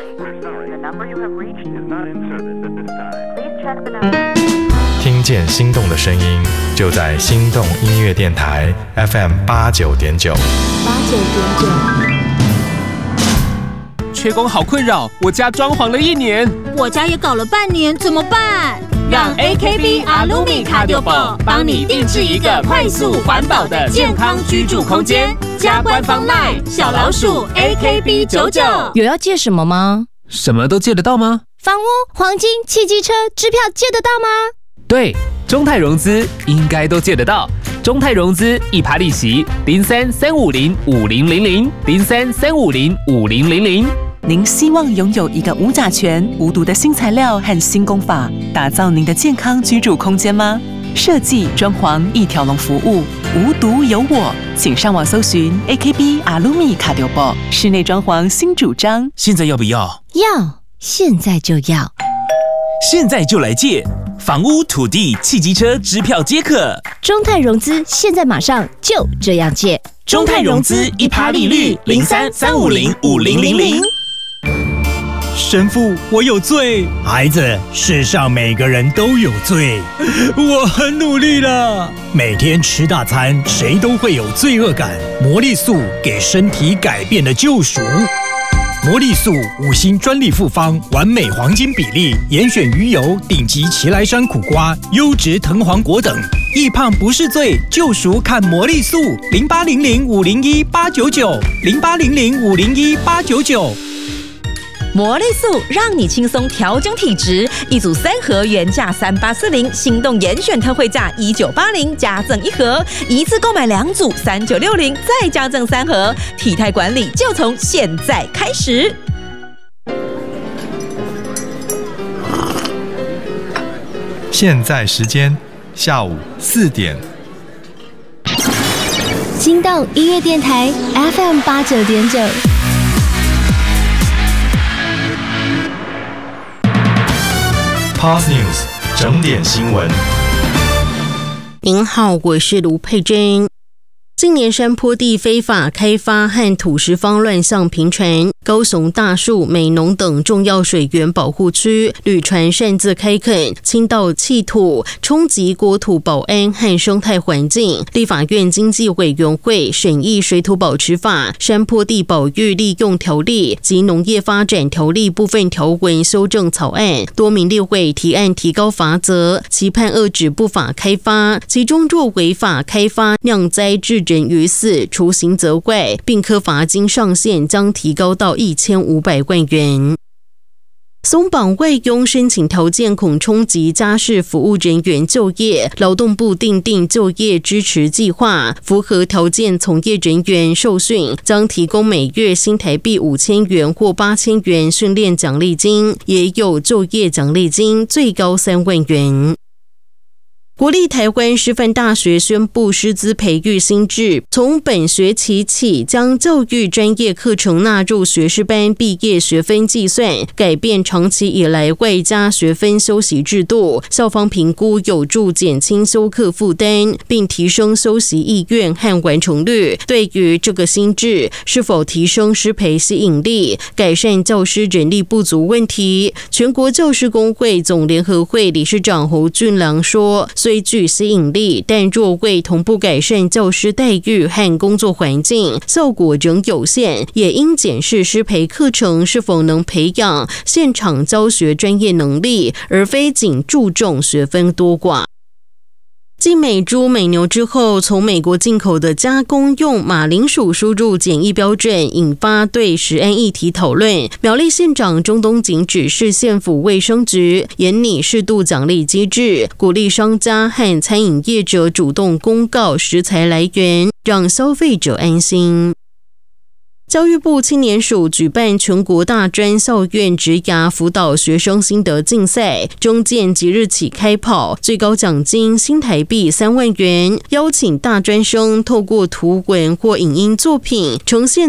听见心动的声音，就在心动音乐电台 FM89.9。 缺工好困扰，我家装潢了1年， 我家也搞了半年，怎么办？ 让 AKB Alumi Kadiobo 帮你定制一个快速环保的健康居住空间。加官方 LINE 小老鼠 AKB99。 有要借什么吗？ 什么都借得到吗？ 房屋、黄金、汽机车、支票借得到吗？ 对，中泰融资应该都借得到。中泰融资1%利息03-350-5000，03-350-5000。 您希望拥有一个无甲醛、无毒的新材料和新工法，打造您的健康居住空间吗？设计装潢一条龙服务，无毒有我，请上网搜寻 AKB Alumi Kadiobo 室内装潢新主张。 现在要不要？ 要，现在就要， 现在就来借房屋、土地、汽机车支票皆可。 中泰融资现在马上就这样借。 中泰融资1%利率03-350-5000。 神父，我有罪。孩子，世上每个人都有罪。我很努力了。每天吃大餐，谁都会有罪恶感。魔力素给身体改变的救赎。魔力素5星专利复方，完美黄金比例，严选鱼油、顶级奇莱山苦瓜、优质藤黄果等。易胖不是罪，救赎看魔力素。0800-501-899，0800-501-899。 魔力素让你轻松调整体质，一组3盒原价3840，心动严选特惠价1980，加赠1盒，一次购买2组3960，再加赠3盒。体态管理就从现在开始。 现在时间下午4点。 心动音乐电台 FM89.9。 Pulse News 整点新闻。 您好，我是卢佩珍。近年山坡地非法开发和土石方乱象频传，高雄大树、美浓等重要水源保护区屡传擅自开垦、倾倒弃土，冲击国土保安和生态环境。立法院经济委员会审议《水土保持法》、山坡地保育利用条例及农业发展条例部分条文修正草案，多名立委提案提高罚则，期盼遏止不法开发，其中若违法开发酿灾致人于死，除刑责怪，并科罚金上限将提高到1500万元。松绑外佣申请条件恐冲击家事服务人员就业，劳动部订定就业支持计划，符合条件从业人员受训将提供每月新台币5000元或8000元训练奖励金，也有就业奖励金，最高3万元。国立台湾师范大学宣布师资培育新制，从本学期起将教育专业课程纳入学士班毕业学分计算，改变长期以来外加学分修习制度，校方评估有助减轻修课负担，并提升修习意愿和完成率。对于这个新制是否提升师培吸引力，改善教师人力不足问题，全国教师工会总联合会理事长侯俊良说，虽具吸引力，但若未同步改善教师待遇和工作环境，效果仍有限，也应检视师培课程是否能培养现场教学专业能力，而非仅注重学分多寡。继美猪、美牛之后，从美国进口的加工用马铃薯输入检疫标准，引发对食安议题讨论。苗栗县长钟东锦指示县府卫生局研拟适度奖励机制，鼓励商家和餐饮业者主动公告食材来源，让消费者安心。教育部青年署举办全国大专校院职涯辅导学生心得竞赛，中建即日起开跑，最高奖金新台币3万元，邀请大专生透过图文或影音作品呈现